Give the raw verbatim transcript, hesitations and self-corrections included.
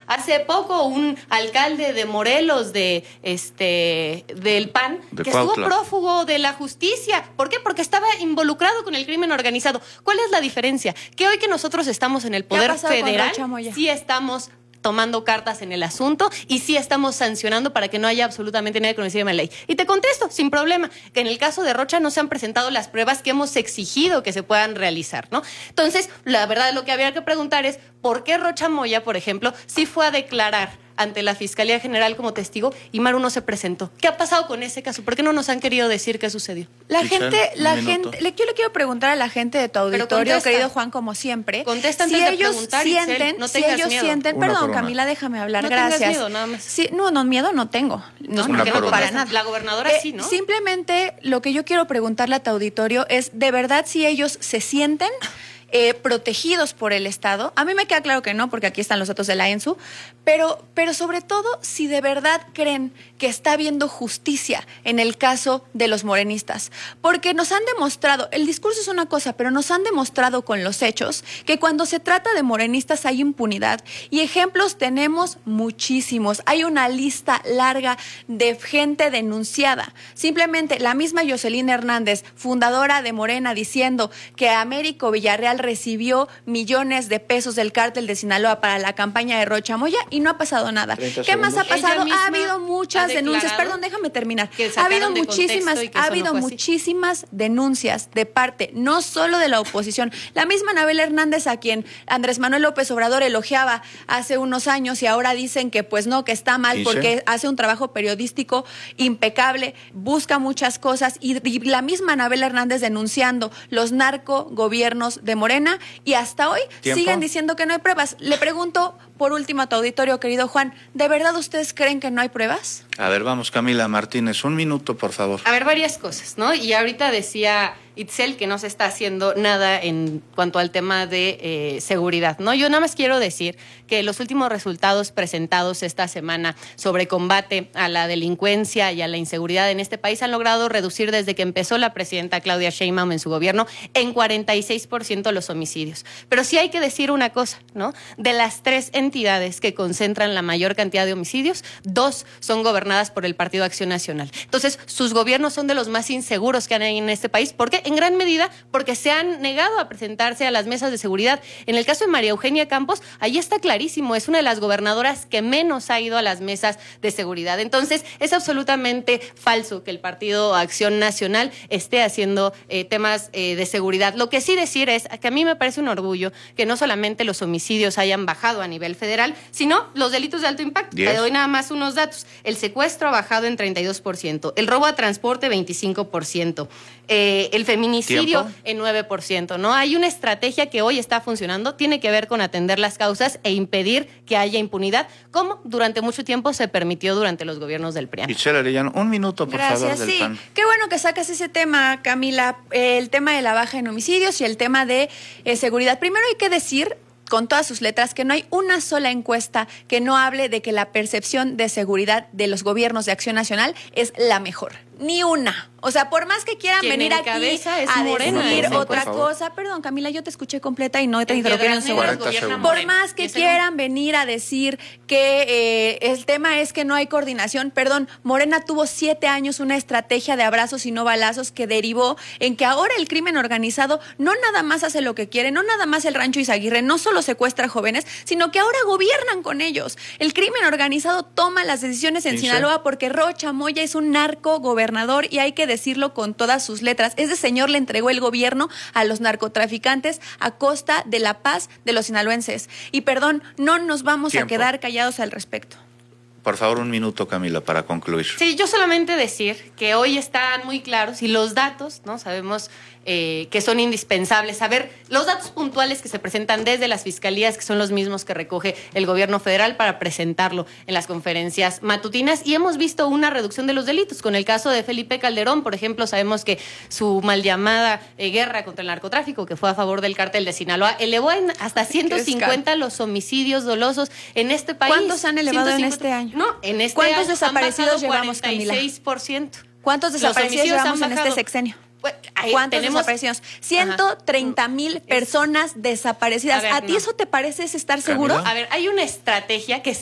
Hace poco un alcalde de Morelos de este del P A N de que Cuautla. estuvo prófugo de la justicia. ¿Por qué? Porque estaba involucrado con el crimen organizado. ¿Cuál es la diferencia? Que hoy que nosotros estamos en el poder federal, sí estamos tomando cartas en el asunto y sí estamos sancionando para que no haya absolutamente nadie con el sistema de ley. Y te contesto, sin problema, que en el caso de Rocha no se han presentado las pruebas que hemos exigido que se puedan realizar, ¿no? Entonces, la verdad, lo que habría que preguntar es, ¿por qué Rocha Moya, por ejemplo, sí fue a declarar ante la Fiscalía General como testigo y Maru no se presentó? ¿Qué ha pasado con ese caso? ¿Por qué no nos han querido decir qué sucedió? La Michelle, gente, la un minuto. gente, le, yo le quiero preguntar a la gente de tu auditorio, querido Juan, como siempre. Contesta si antes de ellos preguntar, sienten, Itzel, no si tengas ellos miedo. sienten, Una perdón, por una. Camila, déjame hablar, No gracias. tengas miedo, nada más. Sí, no, no, miedo no tengo. No, Una no, por una. para nada. La gobernadora Eh, sí, ¿no? Simplemente lo que yo quiero preguntarle a tu auditorio es, ¿de verdad si ellos se sienten eh, protegidos por el Estado? A mí me queda claro que no, porque aquí están los datos de la ENSU, pero, pero sobre todo si de verdad creen que está habiendo justicia en el caso de los morenistas. Porque nos han demostrado, el discurso es una cosa, pero nos han demostrado con los hechos que cuando se trata de morenistas hay impunidad y ejemplos tenemos muchísimos. Hay una lista larga de gente denunciada. Simplemente la misma Jocelyn Hernández, fundadora de Morena, diciendo que Américo Villarreal recibió millones de pesos del cártel de Sinaloa para la campaña de Rocha Moya y no ha pasado nada. ¿Qué más ha pasado? Ha habido muchas denuncias. Perdón, déjame terminar. Ha habido muchísimas, ha habido no muchísimas denuncias de parte, no solo de la oposición. La misma Anabel Hernández, a quien Andrés Manuel López Obrador elogiaba hace unos años y ahora dicen que pues no, que está mal porque hace un trabajo periodístico impecable, busca muchas cosas y, y la misma Anabel Hernández denunciando los narcogobiernos de Morena y hasta hoy ¿Tiempo? siguen diciendo que no hay pruebas. Le pregunto por último a tu auditorio, querido Juan, ¿de verdad ustedes creen que no hay pruebas? A ver, vamos, Camila Martínez, un minuto, por favor. A ver, varias cosas, ¿no? Y ahorita decía Itzel que no se está haciendo nada en cuanto al tema de eh, seguridad, ¿no? Yo nada más quiero decir que los últimos resultados presentados esta semana sobre combate a la delincuencia y a la inseguridad en este país han logrado reducir desde que empezó la presidenta Claudia Sheinbaum en su gobierno en cuarenta y seis por ciento los homicidios. Pero sí hay que decir una cosa, ¿no? De las tres entidades que concentran la mayor cantidad de homicidios, dos son gobernadas por el Partido Acción Nacional. Entonces, sus gobiernos son de los más inseguros que hay en este país. ¿Por qué? En gran medida porque se han negado a presentarse a las mesas de seguridad. En el caso de María Eugenia Campos, ahí está clarísimo, es una de las gobernadoras que menos ha ido a las mesas de seguridad. Entonces, es absolutamente falso que el Partido Acción Nacional esté haciendo eh, temas eh, de seguridad. Lo que sí decir es que a mí me parece un orgullo que no solamente los homicidios hayan bajado a nivel federal, sino los delitos de alto impacto. Yes. Te doy nada más unos datos. El secuestro ha bajado en treinta y dos por ciento, el robo a transporte veinticinco por ciento, eh, el feminicidio ¿Tiempo? en nueve por ciento, ¿no? Hay una estrategia que hoy está funcionando, tiene que ver con atender las causas e impedir que haya impunidad, como durante mucho tiempo se permitió durante los gobiernos del P R I. Itzel Arellano, un minuto, por Gracias, favor, del sí. P A N. Qué bueno que sacas ese tema, Camila, eh, el tema de la baja en homicidios y el tema de eh, seguridad. Primero hay que decir, con todas sus letras, que no hay una sola encuesta que no hable de que la percepción de seguridad de los gobiernos de Acción Nacional es la mejor. Ni una. O sea, por más que quieran Quien venir aquí encabeza es a Morena, decir esa otra encuesta. cosa. Perdón, Camila, yo te escuché completa y no te En interrumpí en un Piedras segundo. Negras cuarenta gobierna segundos. Por Morena. más que Diez quieran segundos. venir a decir que eh, el tema es que no hay coordinación, perdón, Morena tuvo siete años una estrategia de abrazos y no balazos que derivó en que ahora el crimen organizado no nada más hace lo que quiere, no nada más el Rancho Izaguirre, no solo secuestra jóvenes, sino que ahora gobiernan con ellos. El crimen organizado toma las decisiones en Sí, sí. Sinaloa porque Rocha Moya es un narco gobernador y hay que decirlo con todas sus letras. Ese señor le entregó el gobierno a los narcotraficantes a costa de la paz de los sinaloenses. Y perdón, no nos vamos Tiempo. a quedar callados al respecto. Por favor, un minuto, Camila, para concluir. Sí, yo solamente decir que hoy están muy claros y los datos, ¿no? Sabemos eh, que son indispensables. Saber los datos puntuales que se presentan desde las fiscalías, que son los mismos que recoge el gobierno federal para presentarlo en las conferencias matutinas. Y hemos visto una reducción de los delitos. Con el caso de Felipe Calderón, por ejemplo, sabemos que su mal llamada eh, guerra contra el narcotráfico, que fue a favor del cártel de Sinaloa, elevó en hasta ciento cincuenta los homicidios dolosos en este país. ¿Cuántos han elevado en ciento cincuenta este año? No, en este ¿Cuántos año desaparecidos han bajado llevamos, Camila? cuarenta y seis por ciento. ¿Cuántos Los desaparecidos homicidios llevamos han en bajado. este sexenio? Pues, ahí ¿Cuántos tenemos- desaparecidos? ciento treinta mil personas desaparecidas. A ver, ¿A ti no. eso te parece es estar Camila. seguro? A ver, hay una estrategia que